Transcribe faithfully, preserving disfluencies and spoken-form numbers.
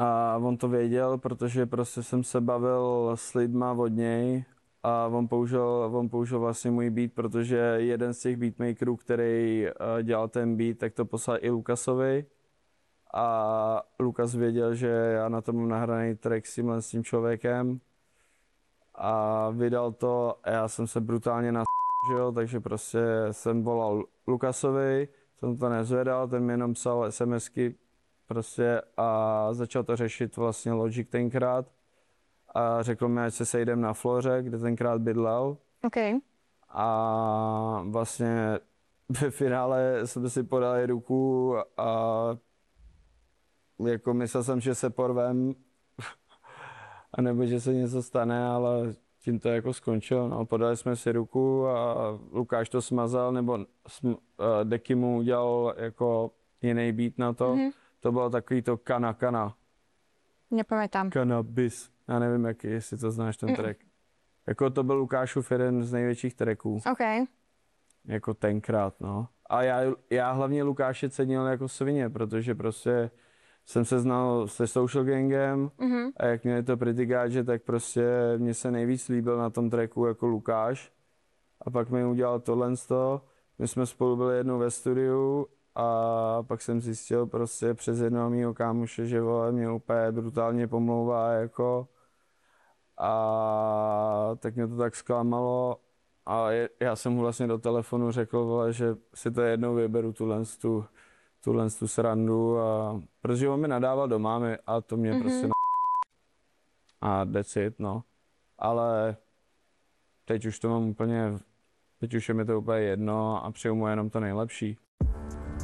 A on to věděl, protože prostě jsem se bavil s lidma od něj a on použil, on použil vlastně můj beat, protože jeden z těch beatmakerů, který uh, dělal ten beat, tak to poslal i Lukasovi. A Lukas věděl, že já na tom mám nahraný track s tímhle s tím člověkem. A vydal to a já jsem se brutálně nas... jo, takže prostě jsem volal Lukasovi, jsem to nezvedal, ten mi jenom psal SMSky prostě a začal to řešit vlastně Logic tenkrát a řekl mi, ať se sejdem na Floře, kde tenkrát bydlel. Okay. A vlastně ve finále jsme si podali ruku a jako myslel jsem, že se porvem a nebo že se něco stane, ale tím to jako skončilo. No. Podali jsme si ruku a Lukáš to smazal, nebo sm, uh, Deky mu udělal jako jiný beat na to. Mm-hmm. To bylo takový to kana kana. Nepamätám. Cannabis. Já nevím, jaký, jestli to znáš ten track. Mm. Jako to byl Lukášův jeden z největších tracků. Okay. Jako tenkrát, no. A já, já hlavně Lukáše cenil jako svině, protože prostě jsem se znal se Social Gangem mm-hmm. a jak měli to Pretty Gadget, tak prostě mně se nejvíc líbil na tom tracku jako Lukáš. A pak mi udělal tohle z toho. My jsme spolu byli jednou ve studiu a pak jsem zjistil prostě přes jednoho mýho kámoše, že vole, mě úplně brutálně pomlouvá jako. A tak mě to tak zklamalo. A je, já jsem mu vlastně do telefonu řekl, vole, že si to jednou vyberu tuhle tu, tuhle tu srandu, a, protože on mi nadával do mámy a to mě mm-hmm. prostě na... A that's it, no. Ale teď už to mám úplně, teď už je mi to úplně jedno a přeju mu jenom to nejlepší.